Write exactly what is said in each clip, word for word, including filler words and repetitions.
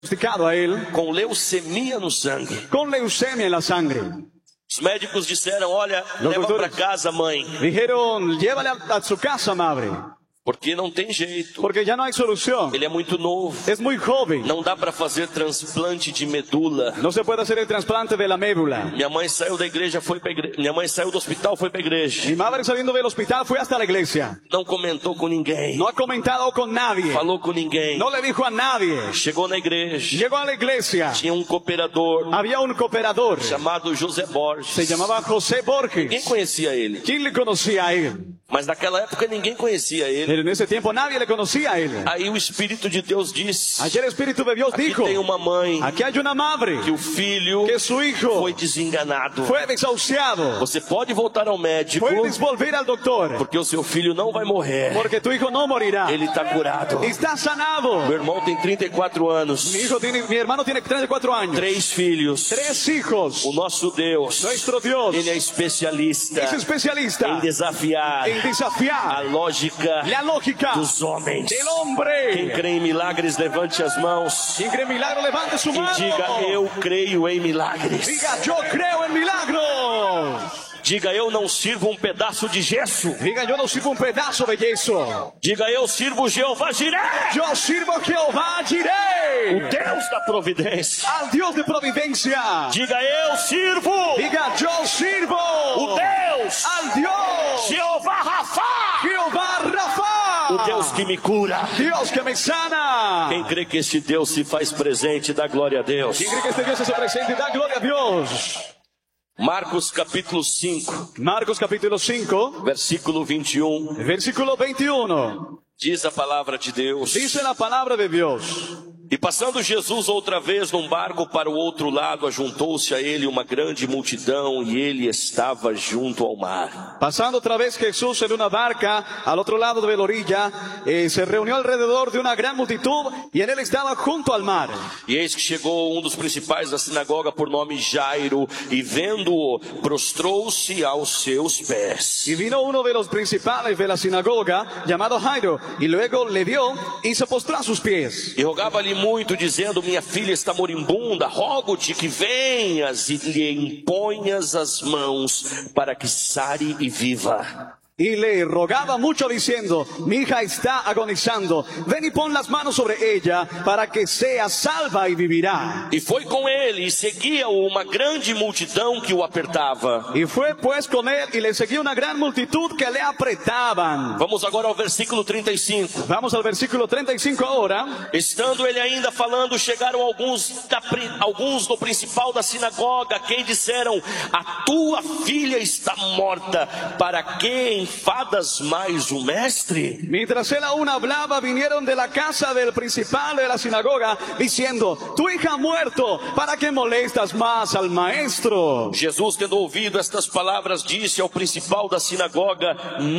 diagnosticado a él com leucemia no sangue. con leucemia en la sangre. Os médicos disseram, olha, Los leva para doctores casa, mãe, dijeron, llévale a, a su casa, madre, porque não tem jeito. porque ya no hay solución. Ele é muito novo. Es muy joven. Não dá para fazer transplante de medula. No se puede hacer el trasplante de la médula. Minha mãe saiu da igreja, foi para igreja. Minha mãe saiu do hospital, foi para igreja. Mi madre saliendo del hospital fue hasta la iglesia. Não comentou com ninguém. No ha comentado con nadie. Falou com ninguém. No le dijo a nadie. Chegou na igreja. Llegó a la iglesia. Tinha um cooperador Había un cooperador. chamado José Borges. Se llamaba José Ninguém Borges. conhecia ele. ¿Quién le conocía a él? Mas naquela época ninguém conhecia ele. Pero en ese tiempo nadie le conocía a él. Aí o Espírito de Deus disse: Ayer el Espíritu de Dios aqui dijo, tem uma mãe aquí hay una madre que o filho que su hijo foi desenganado. fue desahuciado. Você pode voltar ao médico, Puedes volver al doctor, porque o seu filho não vai morrer. porque tu hijo no morirá. Ele está curado. Está sanado. Meu irmão tem trinta e quatro anos, Mi hijo tiene, mi hermano tiene treinta y cuatro años. três filhos. Tres hijos. O nosso Deus, Nuestro Dios ele é especialista es especialista em desafiar en a desafiar lógica la lógica dos homens. del Quem hombre. crê em milagres, levante as mãos Quien cree en milagro, levante su e mano. diga: eu creio em milagres. Diga, yo creo en milagros. Diga: eu não sirvo um pedaço de gesso. Diga, yo no sirvo un pedazo de yeso. Diga: eu sirvo Jeová Jiré, Yo sirvo a Jehová Jireh, o Deus da providência. al Dios de providencia. Diga: eu sirvo Diga, yo sirvo o Deus al Dios Jeová Rafá, Jehová Rafa, o Deus que me cura. Dios que me sana. Quem crê que este Deus se faz presente, dá glória a Deus. ¿Quién cree que este Dios se presente y da gloria a Dios? Marcos capítulo cinco, Marcos capítulo cinco, versículo vinte e um, versículo veintiuno. diz a palavra de Deus: Dice la palabra de Dios. e passando Jesus outra vez num barco para o outro lado, ajuntou-se a ele uma grande multidão, e ele estava junto ao mar. Pasando otra vez Jesús en una barca al otro lado de la orilla, eh, se reunió alrededor de una gran multitud y en él estaba junto al mar. E eis que chegou um dos principais da sinagoga, por nome Jairo, e vendo-o, prostrou-se aos seus pés. Y vino uno de los principales de la sinagoga, llamado Jairo, y luego le vio y se postró a sus pies. E rogava-lhe muito, dizendo: minha filha está moribunda, rogo-te que venhas e lhe imponhas as mãos para que sare e viva. Y le rogaba mucho diciendo, mi hija está agonizando, ven y pon las manos sobre ella para que sea salva y vivirá. E foi com ele, e seguia-o uma grande multidão que o apertava. Y fue pues con él y le seguía una gran multitud que le apretaban. Vamos agora ao versículo trinta e cinco. Vamos al versículo treinta y cinco ahora. Estando ele ainda falando, chegaram alguns, da, alguns do principal da sinagoga, quem disseram: a tua filha está morta, para que enfadas mais o mestre? Mientras él aún hablaba, vinieron de la casa del principal de la sinagoga, diciendo, tu hija ha muerto, ¿para qué molestas más al maestro? Jesus, tendo ouvido estas palavras, disse ao principal da sinagoga: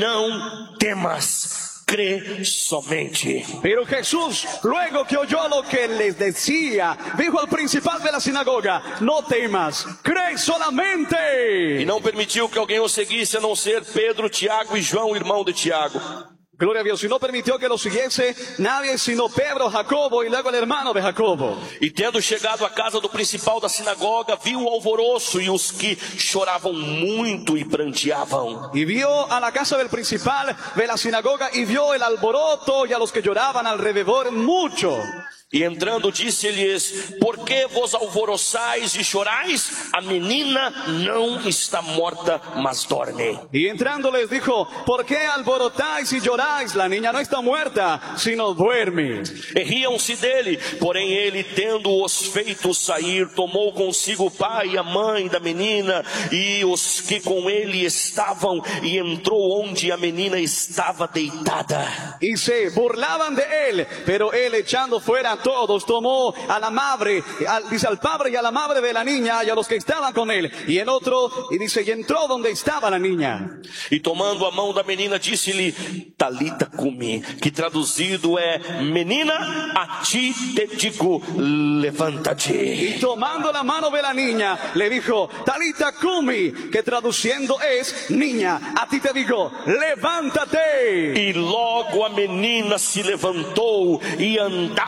não temas, crê somente. Pero Jesús, luego que oyó lo que les decía, dijo al principal de la sinagoga, no temas, cree E solamente. não permitiu que alguém o seguisse, a não ser Pedro, Tiago e João, irmão de Tiago. Gloria a Dios, y no permitió que lo siguiese nadie sino Pedro, Jacobo y luego el hermano de Jacobo. E tendo chegado à casa do principal da sinagoga, viu o alvoroço e os que choravam muito e pranteavam. Y vio a la casa del principal de la sinagoga y vio el alboroto y a los que lloraban alrededor mucho. E entrando disse-lhes: por que vos alvoroçais e chorais? A menina não está morta, mas dorme. Y entrando les dijo, ¿por qué alborotáis y lloráis? La niña no está muerta, sino duerme. E riam-se dele, porém ele, tendo-os feito sair, tomou consigo o pai e a mãe da menina e os que com ele estavam, e entrou onde a menina estava deitada. Y se burlaban de él, pero él echando fuera a todos, tomó a la madre, al, dice al padre y a la madre de la niña y a los que estaban con él. Y en otro, y dice, y entró donde estaba la niña. E tomando a mão da menina, disse-lhe: Talita cumi, que traduzido é: menina, a ti te digo, levanta-te. Y tomando la mano de la niña, le dijo, Talita cumi, que traduciendo es, niña, a ti te digo, levántate. E logo a menina se levantou e andava,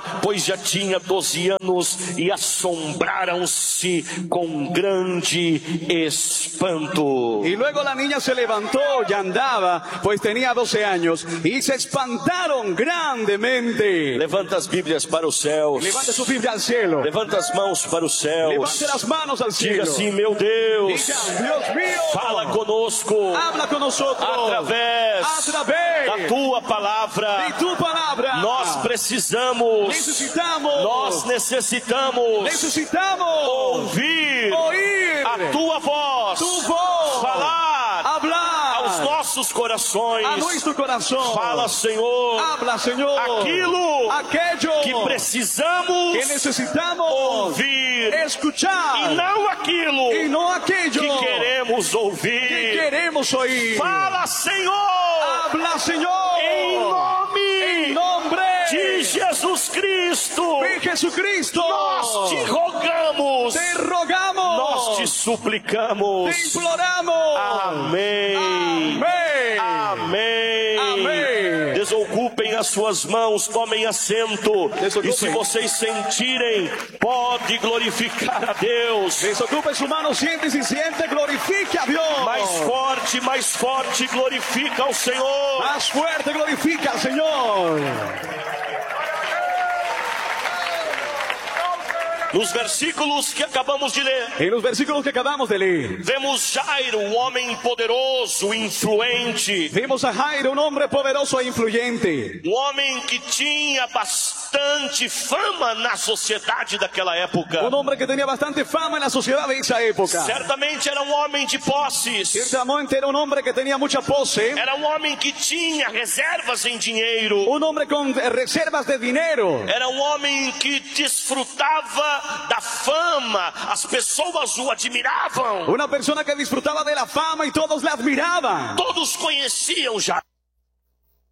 pois já tinha doze anos, e assombraram-se com grande espanto. Y luego la niña se levantó y andaba, pues tenía doce años, y se espantaron grandemente. Levanta as Bíblias para os céus. Levante su Biblia al cielo. Levanta as mãos para os céus. Levante las manos al Diga cielo. assim: meu Deus, Diga, Dios mío, fala conosco habla con nosotros através a través da tua palavra. de tu palabra. Nós precisamos, necesitamos, nós necessitamos necesitamos ouvir oír a tua voz, tu voz, falar hablar aos nossos corações. a nuestro corazón. Fala, Senhor, Habla, Señor, aquilo aquello que precisamos que necesitamos ouvir, escuchar e não aquilo y no aquello que queremos que ouvir. queremos oír. Fala, Senhor, Habla, Señor, em nome en nombre de Jesus Cristo. de Jesucristo. Nós te rogamos, Te rogamos, nós te suplicamos. te imploramos. Amém. Amém. Amém. Amém. Desocupem as suas mãos, tomem assento. Desocupem. E se vocês sentirem, pode glorificar a Deus. Desocupe su mano, siente y siente, glorifique a Dios. Mais forte, mais forte, glorifica ao Senhor. Más fuerte, glorifica al Señor. Nos versículos que acabamos de ler, En los versículos que acabamos de leer, vemos Jairo, um homem poderoso, influente, vimos a Jairo, un hombre poderoso e influyente. um homem que tinha bastante fama na sociedade daquela época. Un hombre que tenía bastante fama en la sociedad de esa época. Certamente era um homem de posses, Ciertamente era un hombre que tenía mucha pose. era um homem que tinha reservas em dinheiro, Un hombre con reservas de dinero. era um homem que desfrutava da fama, as pessoas o admiravam, Una persona que disfrutaba de la fama y todos la admiraban. todos conheciam Jairo.